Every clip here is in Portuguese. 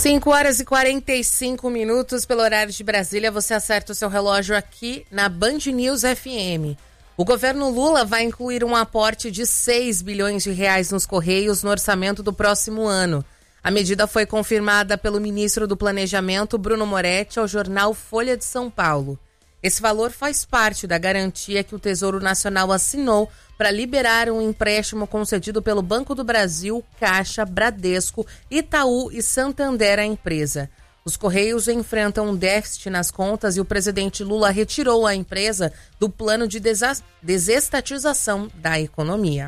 5h45 pelo horário de Brasília. Você acerta o seu relógio aqui na Band News FM. O governo Lula vai incluir um aporte de 6 bilhões de reais nos Correios no orçamento do próximo ano. A medida foi confirmada pelo ministro do Planejamento, Bruno Moretti, ao jornal Folha de São Paulo. Esse valor faz parte da garantia que o Tesouro Nacional assinou para liberar um empréstimo concedido pelo Banco do Brasil, Caixa, Bradesco, Itaú e Santander à empresa. Os Correios enfrentam um déficit nas contas e o presidente Lula retirou a empresa do plano de desestatização da economia.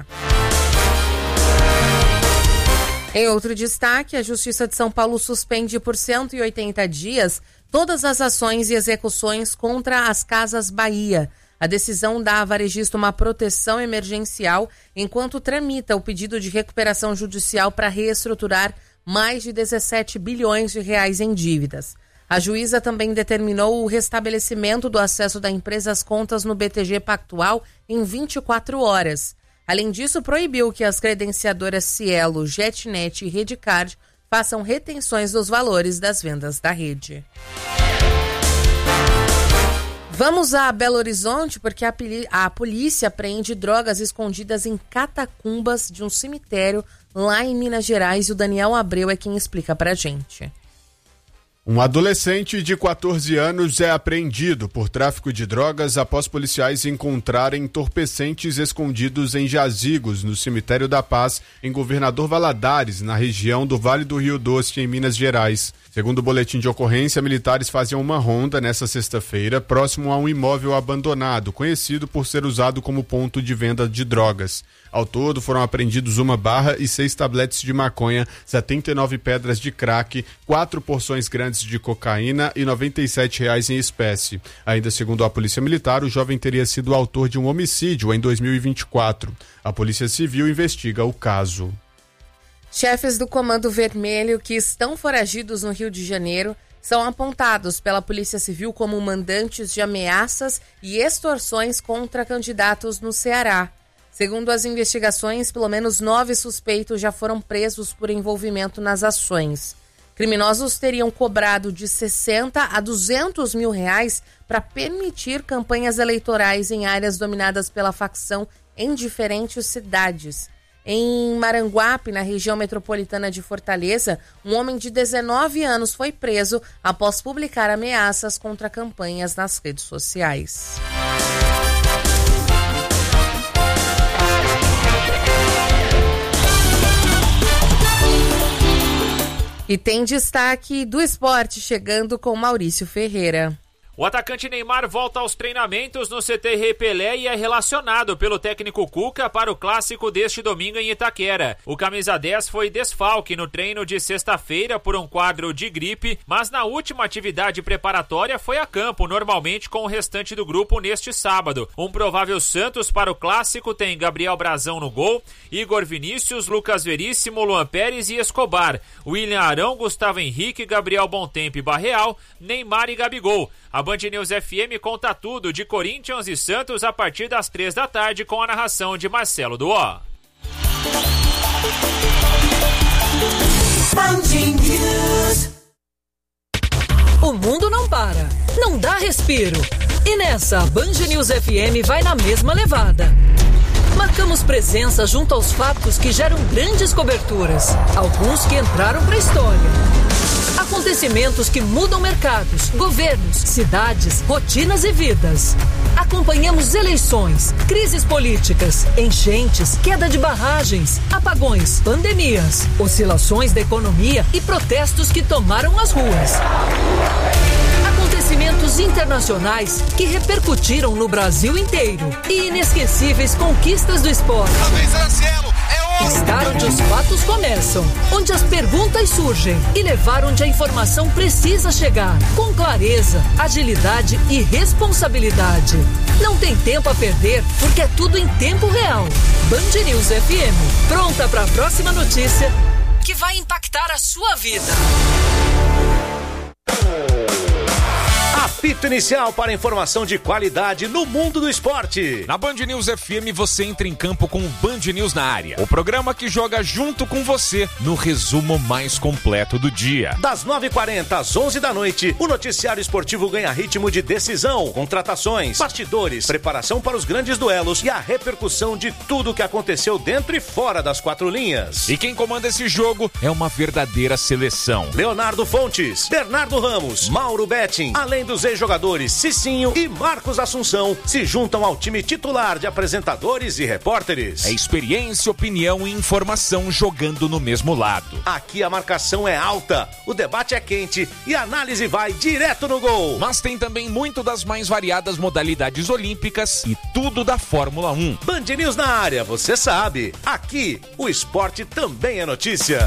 Em outro destaque, a Justiça de São Paulo suspende por 180 dias todas as ações e execuções contra as Casas Bahia. A decisão dá à varejista uma proteção emergencial enquanto tramita o pedido de recuperação judicial para reestruturar mais de 17 bilhões de reais em dívidas. A juíza também determinou o restabelecimento do acesso da empresa às contas no BTG Pactual em 24 horas. Além disso, proibiu que as credenciadoras Cielo, JetNet e Redcard façam retenções dos valores das vendas da rede. Vamos a Belo Horizonte porque a polícia apreende drogas escondidas em catacumbas de um cemitério lá em Minas Gerais e o Daniel Abreu é quem explica pra gente. Um adolescente de 14 anos é apreendido por tráfico de drogas após policiais encontrarem entorpecentes escondidos em jazigos no Cemitério da Paz, em Governador Valadares, na região do Vale do Rio Doce, em Minas Gerais. Segundo o boletim de ocorrência, militares faziam uma ronda nesta sexta-feira, próximo a um imóvel abandonado, conhecido por ser usado como ponto de venda de drogas. Ao todo, foram apreendidos 1 barra e 6 tabletes de maconha, 79 pedras de crack, 4 porções grandes de cocaína e R$ 97 em espécie. Ainda segundo a Polícia Militar, o jovem teria sido autor de um homicídio em 2024. A Polícia Civil investiga o caso. Chefes do Comando Vermelho que estão foragidos no Rio de Janeiro são apontados pela Polícia Civil como mandantes de ameaças e extorsões contra candidatos no Ceará. Segundo as investigações, pelo menos 9 suspeitos já foram presos por envolvimento nas ações. Criminosos teriam cobrado de 60 a 200 mil reais para permitir campanhas eleitorais em áreas dominadas pela facção em diferentes cidades. Em Maranguape, na região metropolitana de Fortaleza, um homem de 19 anos foi preso após publicar ameaças contra campanhas nas redes sociais. E tem destaque do esporte chegando com Maurício Ferreira. O atacante Neymar volta aos treinamentos no CT Rei Pelé e é relacionado pelo técnico Cuca para o clássico deste domingo em Itaquera. O camisa 10 foi desfalque no treino de sexta-feira por um quadro de gripe, mas na última atividade preparatória foi a campo, normalmente com o restante do grupo neste sábado. Um provável Santos para o clássico tem Gabriel Brazão no gol, Igor Vinícius, Lucas Veríssimo, Luan Pérez e Escobar, William Arão, Gustavo Henrique, Gabriel Bontempo e Barreal, Neymar e Gabigol. A Band News FM conta tudo de Corinthians e Santos a partir das 3 da tarde com a narração de Marcelo Duó. O mundo não para, não dá respiro. E nessa, a Band News FM vai na mesma levada. Marcamos presença junto aos fatos que geram grandes coberturas, alguns que entraram para a história. Acontecimentos que mudam mercados, governos, cidades, rotinas e vidas. Acompanhamos eleições, crises políticas, enchentes, queda de barragens, apagões, pandemias, oscilações da economia e protestos que tomaram as ruas. Acontecimentos internacionais que repercutiram no Brasil inteiro e inesquecíveis conquistas do esporte. Estar onde os fatos começam, onde as perguntas surgem e levar onde a informação precisa chegar, com clareza, agilidade e responsabilidade. Não tem tempo a perder, porque é tudo em tempo real. Band News FM, pronta para a próxima notícia que vai impactar a sua vida. Apito Apito inicial para informação de qualidade no mundo do esporte. Na Band News FM você entra em campo com o Band News na área. O programa que joga junto com você no resumo mais completo do dia. Das 9h40 às 11 da noite, o noticiário esportivo ganha ritmo de decisão, contratações, bastidores, preparação para os grandes duelos e a repercussão de tudo que aconteceu dentro e fora das quatro linhas. E quem comanda esse jogo é uma verdadeira seleção. Leonardo Fontes, Bernardo Ramos, Mauro Betting, além dos ex-jogadores Cicinho e Marcos Assunção, se juntam ao time titular de apresentadores e repórteres. É experiência, opinião e informação jogando no mesmo lado. Aqui a marcação é alta, o debate é quente e a análise vai direto no gol. Mas tem também muito das mais variadas modalidades olímpicas e tudo da Fórmula 1. Band News na área, você sabe. Aqui, o esporte também é notícia.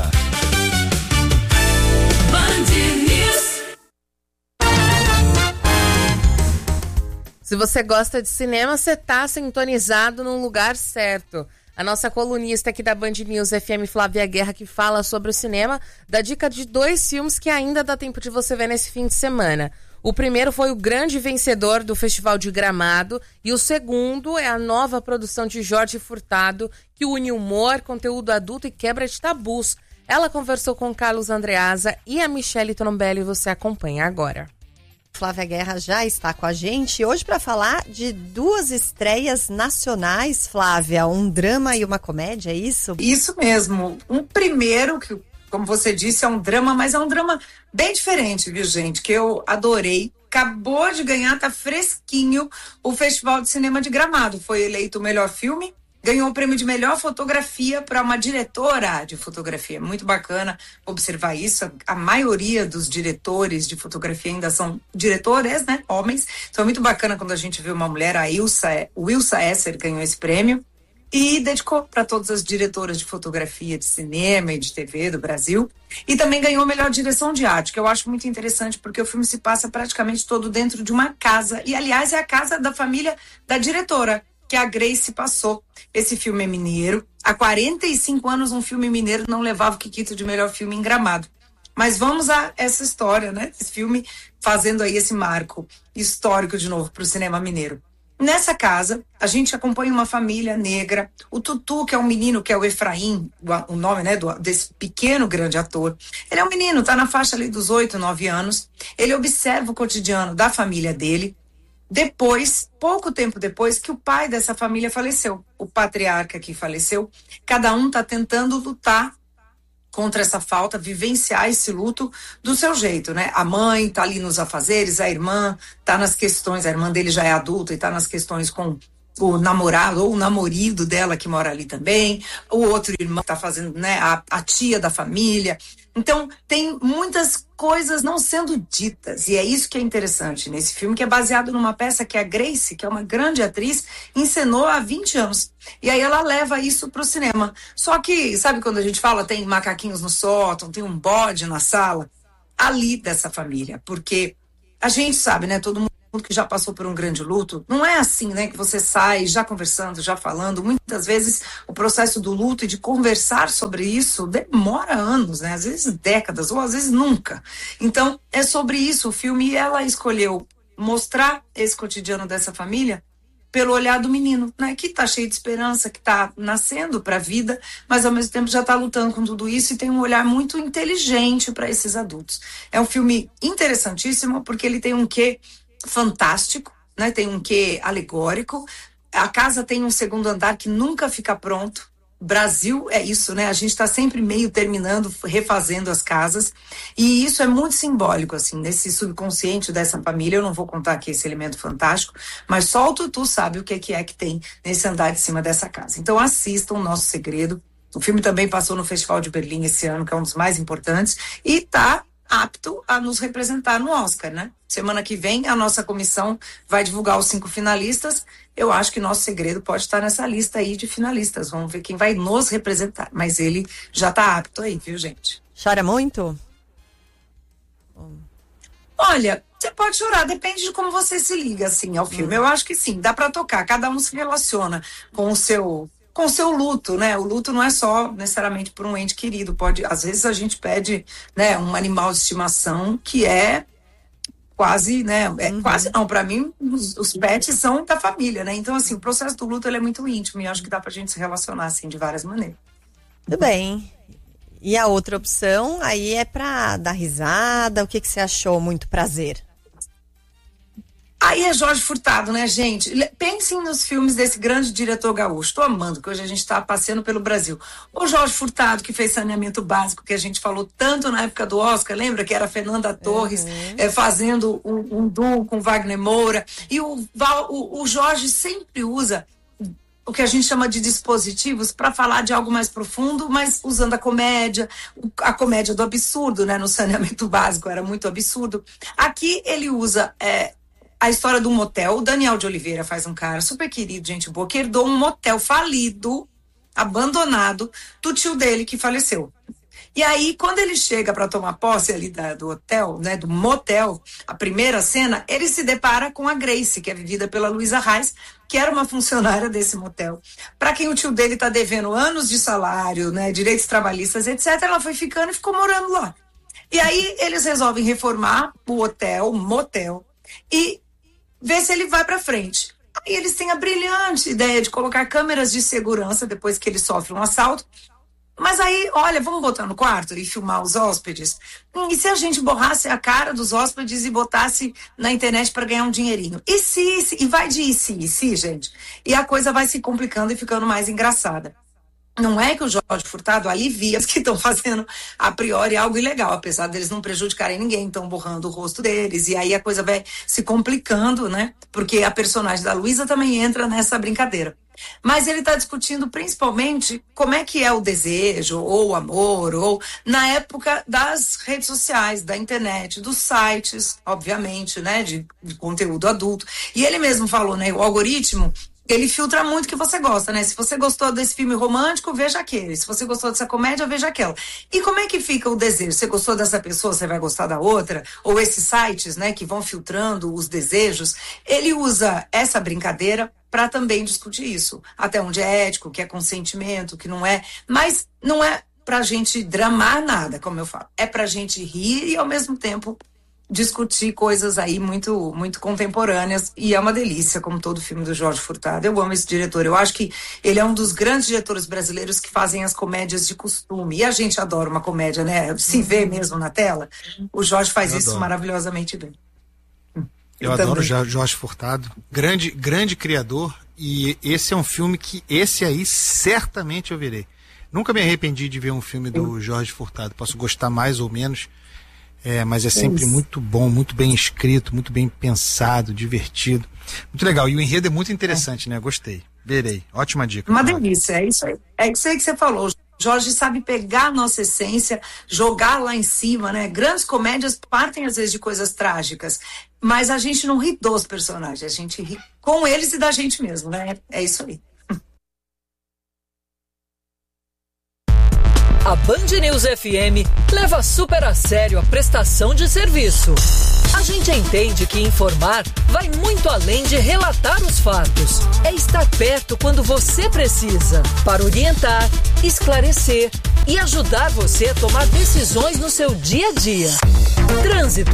Se você gosta de cinema, você tá sintonizado num lugar certo. A nossa colunista aqui da Band News FM, Flávia Guerra, que fala sobre o cinema, dá dica de 2 filmes que ainda dá tempo de você ver nesse fim de semana. O primeiro foi o grande vencedor do Festival de Gramado e o segundo é a nova produção de Jorge Furtado, que une humor, conteúdo adulto e quebra de tabus. Ela conversou com Carlos Andreasa e a Michele Trombelli, você acompanha agora. Flávia Guerra já está com a gente hoje para falar de 2 estreias nacionais, Flávia, um drama e uma comédia, é isso? Isso mesmo, um primeiro que, como você disse, é um drama, mas é um drama bem diferente, viu, gente, que eu adorei. Acabou de ganhar, tá fresquinho, o Festival de Cinema de Gramado, foi eleito o melhor filme. Ganhou o prêmio de melhor fotografia para uma diretora de fotografia. Muito bacana observar isso. A maioria dos diretores de fotografia ainda são diretores, né? Homens. Então é muito bacana quando a gente vê uma mulher, a Ilsa Esser ganhou esse prêmio e dedicou para todas as diretoras de fotografia, de cinema e de TV do Brasil. E também ganhou melhor direção de arte, que eu acho muito interessante porque o filme se passa praticamente todo dentro de uma casa. E, aliás, é a casa da família da diretora, que a Grace passou. Esse filme é mineiro. Há 45 anos um filme mineiro não levava o Kikito de melhor filme em Gramado. Mas vamos a essa história, né? Esse filme fazendo aí esse marco histórico de novo para o cinema mineiro. Nessa casa, a gente acompanha uma família negra. O Tutu, que é um menino, que é o Efraim, o nome, né, desse pequeno grande ator. Ele é um menino, tá na faixa ali dos 8, 9 anos. Ele observa o cotidiano da família dele. Depois, pouco tempo depois, que o pai dessa família faleceu, o patriarca que faleceu, cada um está tentando lutar contra essa falta, vivenciar esse luto do seu jeito, né? A mãe está ali nos afazeres, a irmã está nas questões, a irmã dele já é adulta e está nas questões com o namorado ou o namorido dela que mora ali também, o outro irmão está fazendo, né, a tia da família. Então, tem muitas coisas não sendo ditas, e é isso que é interessante nesse filme, que é baseado numa peça que a Grace, que é uma grande atriz, encenou há 20 anos. E aí ela leva isso para o cinema. Só que, sabe quando a gente fala, tem macaquinhos no sótão, tem um bode na sala? Ali dessa família, porque a gente sabe, né, todo mundo que já passou por um grande luto, não é assim, né, que você sai já conversando, já falando. Muitas vezes o processo do luto e de conversar sobre isso demora anos, né, às vezes décadas, ou às vezes nunca. Então, é sobre isso o filme, e ela escolheu mostrar esse cotidiano dessa família pelo olhar do menino, né, que tá cheio de esperança, que tá nascendo para a vida, mas ao mesmo tempo já tá lutando com tudo isso e tem um olhar muito inteligente para esses adultos. É um filme interessantíssimo porque ele tem um quê fantástico, né? Tem um quê alegórico. A casa tem um segundo andar que nunca fica pronto. Brasil é isso, né? A gente está sempre meio terminando, refazendo as casas, e isso é muito simbólico, assim, nesse subconsciente dessa família. Eu não vou contar aqui esse elemento fantástico, mas só o Tutu sabe o que é que tem nesse andar de cima dessa casa. Então assistam O Nosso Segredo. O filme também passou no Festival de Berlim esse ano, que é um dos mais importantes, e tá apto a nos representar no Oscar, né? Semana que vem a nossa comissão vai divulgar os 5 finalistas. Eu acho que Nosso Segredo pode estar nessa lista aí de finalistas. Vamos ver quem vai nos representar. Mas ele já tá apto aí, viu, gente? Chora muito? Olha, você pode chorar, depende de como você se liga, assim, ao filme. Eu acho que sim, dá pra tocar. Cada um se relaciona com o seu luto, né? O luto não é só necessariamente por um ente querido. Às vezes a gente pede, né, um animal de estimação que é quase, né? Quase não, para mim, os pets são da família, né? Então, assim, o processo do luto ele é muito íntimo e acho que dá pra gente se relacionar, assim, de várias maneiras. Tudo bem. E a outra opção aí é pra dar risada. O que você achou? Muito prazer. Aí é Jorge Furtado, né, gente? Pensem nos filmes desse grande diretor gaúcho. Tô amando, que hoje a gente tá passeando pelo Brasil. O Jorge Furtado, que fez Saneamento Básico, que a gente falou tanto na época do Oscar, lembra? Que era a Fernanda Torres fazendo um duo com Wagner Moura. E o Jorge sempre usa o que a gente chama de dispositivos para falar de algo mais profundo, mas usando a comédia do absurdo, né? No Saneamento Básico era muito absurdo. Aqui ele usa... a história do motel. O Daniel de Oliveira faz um cara super querido, gente boa, que herdou um motel falido, abandonado, do tio dele que faleceu. E aí, quando ele chega para tomar posse ali do hotel, né, do motel, a primeira cena, ele se depara com a Grace, que é vivida pela Luísa Reis, que era uma funcionária desse motel. Para quem o tio dele tá devendo anos de salário, né, direitos trabalhistas, etc., ela foi ficando e ficou morando lá. E aí, eles resolvem reformar o motel, e ver se ele vai para frente. Aí eles têm a brilhante ideia de colocar câmeras de segurança depois que ele sofre um assalto. Mas aí, olha, vamos botar no quarto e filmar os hóspedes? E se a gente borrasse a cara dos hóspedes e botasse na internet para ganhar um dinheirinho? E vai de e se, gente. E a coisa vai se complicando e ficando mais engraçada. Não é que o Jorge Furtado alivia os que estão fazendo a priori algo ilegal, apesar deles não prejudicarem ninguém, estão borrando o rosto deles, e aí a coisa vai se complicando, né? Porque a personagem da Luísa também entra nessa brincadeira. Mas ele está discutindo principalmente como é que é o desejo, ou o amor, ou na época das redes sociais, da internet, dos sites, obviamente, né? De conteúdo adulto. E ele mesmo falou, né? O algoritmo, ele filtra muito o que você gosta, né? Se você gostou desse filme romântico, veja aquele. Se você gostou dessa comédia, veja aquela. E como é que fica o desejo? Você gostou dessa pessoa, você vai gostar da outra? Ou esses sites, né, que vão filtrando os desejos? Ele usa essa brincadeira para também discutir isso. Até onde é ético, o que é consentimento, o que não é. Mas não é pra gente dramar nada, como eu falo. É pra gente rir e, ao mesmo tempo, discutir coisas aí muito, muito contemporâneas, e é uma delícia, como todo filme do Jorge Furtado. Eu amo esse diretor, eu acho que ele é um dos grandes diretores brasileiros que fazem as comédias de costume, e a gente adora uma comédia, né? Se vê mesmo na tela. O Jorge faz isso maravilhosamente bem. Eu adoro Jorge Furtado, grande criador, e esse é um filme que, esse aí, certamente eu verei. Nunca me arrependi de ver um filme do Jorge Furtado, posso gostar mais ou menos, mas é sempre muito bom, muito bem escrito, muito bem pensado, divertido. Muito legal. E o enredo é muito interessante, né? Gostei. Verei. Ótima dica. Uma delícia, é isso aí. É isso aí que você falou. Jorge sabe pegar a nossa essência, jogar lá em cima, né? Grandes comédias partem às vezes de coisas trágicas, mas a gente não ri dos personagens, a gente ri com eles e da gente mesmo, né? É isso aí. A Band News FM leva super a sério a prestação de serviço. A gente entende que informar vai muito além de relatar os fatos. É estar perto quando você precisa, para orientar, esclarecer e ajudar você a tomar decisões no seu dia a dia. Trânsito.